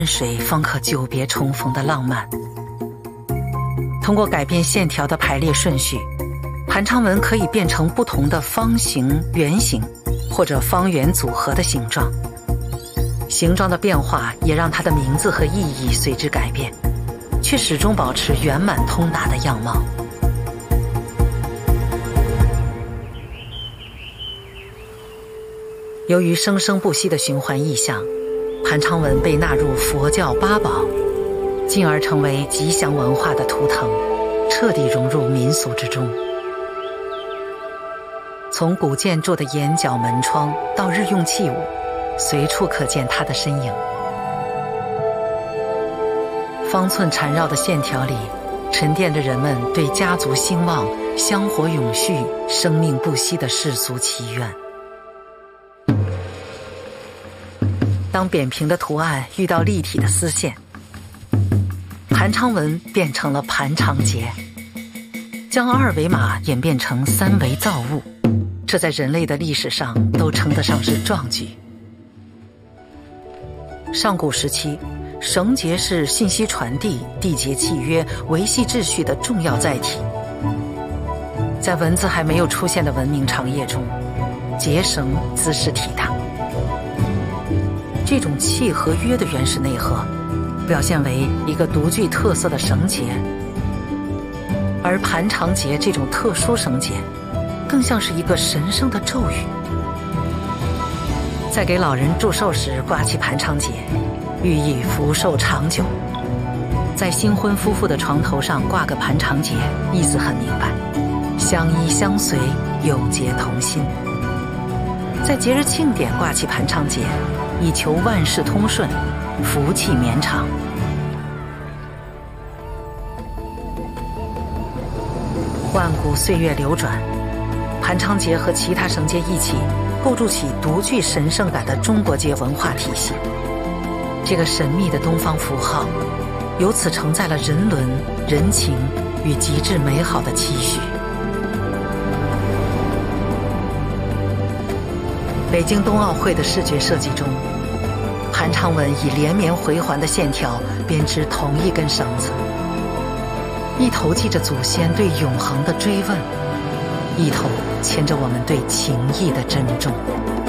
水方可久别重逢的浪漫。通过改变线条的排列顺序，盘肠纹可以变成不同的方形、圆形或者方圆组合的形状。形状的变化也让它的名字和意义随之改变，却始终保持圆满通达的样貌。由于生生不息的循环意象，盘肠纹被纳入佛教八宝，进而成为吉祥文化的图腾，彻底融入民俗之中。从古建筑的檐角门窗到日用器物，随处可见它的身影。方寸缠绕的线条里，沉淀着人们对家族兴旺、香火永续、生命不息的世俗祈愿。当扁平的图案遇到立体的丝线，盘肠纹变成了盘肠结，将二维码演变成三维造物，这在人类的历史上都称得上是壮举。上古时期，绳结是信息传递、缔结契约、维系秩序的重要载体。在文字还没有出现的文明长夜中，结绳姿势体大。这种契和约的原始内核，表现为一个独具特色的绳结，而盘肠结这种特殊绳结，更像是一个神圣的咒语。在给老人祝寿时挂起盘肠结，寓意福寿长久。在新婚夫妇的床头上挂个盘肠结，意思很明白，相依相随，有结同心。在节日庆典挂起盘肠结，以求万事通顺，福气绵长。万古岁月流转，盘肠结和其他绳结一起，构筑起独具神圣感的中国结文化体系。这个神秘的东方符号，由此承载了人伦、人情与极致美好的期许。北京冬奥会的视觉设计中，盘肠纹以连绵回环的线条编织同一根绳子，一头记着祖先对永恒的追问，一头牵着我们对情谊的珍重。